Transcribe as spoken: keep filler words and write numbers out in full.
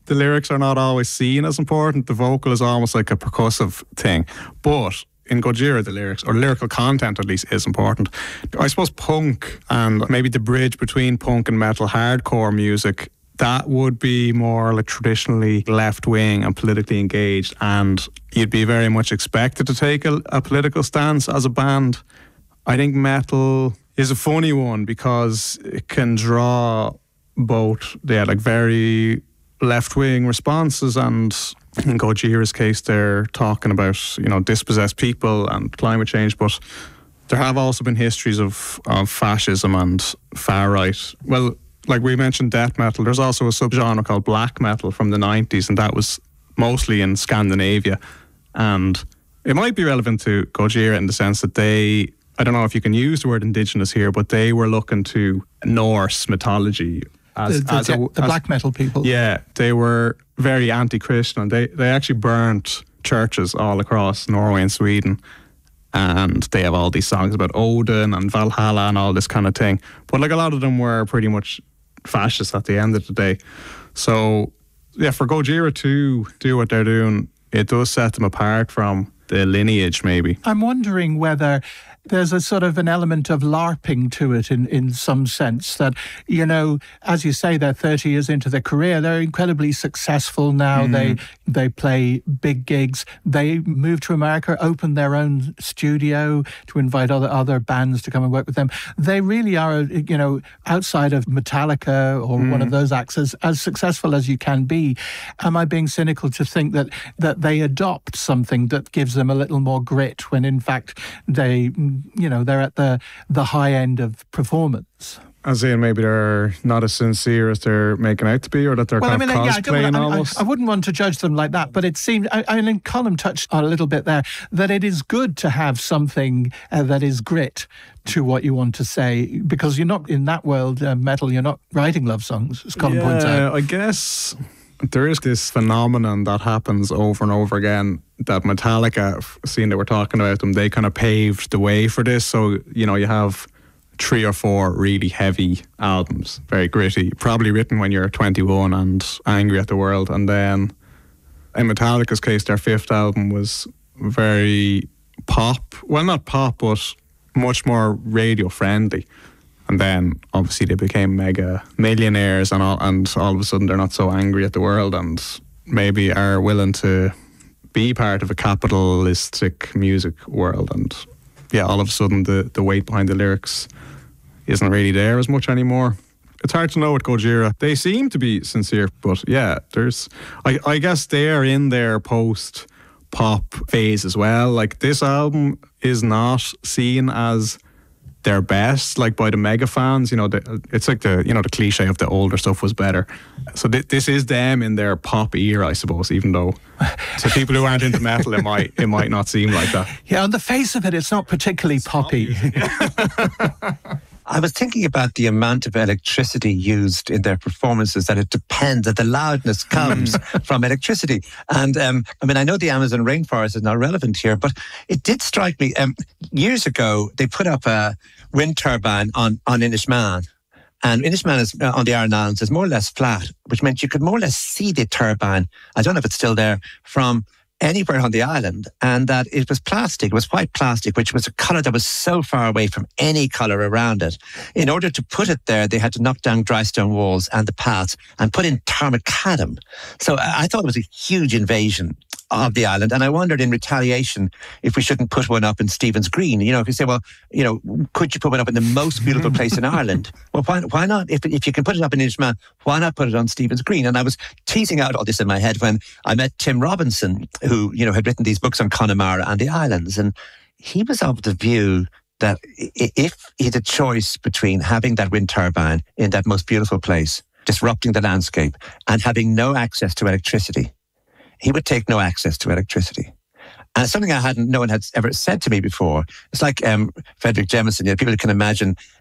the lyrics are not always seen as important. The vocal is almost like a percussive thing. But in Gojira, the lyrics, or lyrical content at least, is important. I suppose punk and maybe the bridge between punk and metal hardcore music, that would be more like traditionally left-wing and politically engaged, and you'd be very much expected to take a, a political stance as a band. I think metal is a funny one because it can draw both, yeah, like very left-wing responses, and in Gojira's case they're talking about, you know, dispossessed people and climate change, but there have also been histories of, of fascism and far-right. Well, like we mentioned death metal, there's also a subgenre called black metal from the nineties, and that was mostly in Scandinavia. And it might be relevant to Gojira in the sense that they, I don't know if you can use the word indigenous here, but they were looking to Norse mythology. As, the the, as a, the as, black metal people. Yeah, they were very anti-Christian, and they, they actually burnt churches all across Norway and Sweden. And they have all these songs about Odin and Valhalla and all this kind of thing. But like a lot of them were pretty much fascist at the end of the day. So yeah, for Gojira to do what they're doing, it does set them apart from the lineage maybe. I'm wondering whether there's a sort of an element of LARPing to it in, in some sense that, you know, as you say, they're thirty years into their career. They're incredibly successful now. Mm. They they play big gigs. They moved to America, opened their own studio to invite other, other bands to come and work with them. They really are, you know, outside of Metallica or mm. one of those acts, as, as successful as you can be. Am I being cynical to think that, that they adopt something that gives them a little more grit when in fact they, you know, they're at the the high end of performance? As in maybe they're not as sincere as they're making out to be, or that they're well, kind I mean, of yeah, cosplaying I, almost? I, I wouldn't want to judge them like that, but it seemed, I, I mean, Colm touched on a little bit there, that it is good to have something uh, that is grit to what you want to say, because you're not, in that world, uh, metal, you're not writing love songs, as Colm yeah, points out. I guess there is this phenomenon that happens over and over again, that Metallica, seeing that we're talking about them, they kind of paved the way for this. So, you know, you have three or four really heavy albums, very gritty, probably written when you're twenty-one and angry at the world. And then in Metallica's case, their fifth album was very pop. Well, not pop, but much more radio friendly. And then obviously they became mega millionaires, and all, and all of a sudden they're not so angry at the world and maybe are willing to be part of a capitalistic music world. And yeah, all of a sudden the, the weight behind the lyrics isn't really there as much anymore. It's hard to know with Gojira. They seem to be sincere, but yeah, there's, I, I guess they're in their post-pop phase as well. Like, this album is not seen as their best, like, by the mega fans. You know, the, it's like the, you know, the cliche of the older stuff was better. So th- this is them in their pop era, I suppose, even though to people who aren't into metal, it might it might not seem like that. Yeah, on the face of it, it's not particularly it's poppy. I was thinking about the amount of electricity used in their performances, that it depends, that the loudness comes from electricity. And um, I mean, I know the Amazon rainforest is not relevant here, but it did strike me, um, years ago, they put up a wind turbine on, on Inishmaan. And Inishmaan is, uh, on the Aran Islands is more or less flat, which meant you could more or less see the turbine, I don't know if it's still there, from anywhere on the island, and that it was plastic, it was white plastic, which was a colour that was so far away from any colour around it. In order to put it there, they had to knock down dry stone walls and the paths and put in tarmacadam. So I thought it was a huge invasion of the island, and I wondered in retaliation if we shouldn't put one up in Stephen's Green. You know, if you say, well, you know, could you put one up in the most beautiful place in Ireland? Well, why, why not? If, if you can put it up in Inishmaan, why not put it on Stephen's Green? And I was teasing out all this in my head when I met Tim Robinson, who, you know, had written these books on Connemara and the islands. And he was of the view that if he had a choice between having that wind turbine in that most beautiful place, disrupting the landscape, and having no access to electricity, he would take no access to electricity. And it's something I hadn't, no one had ever said to me before. It's like um, Frederick Jameson, you know, people can imagine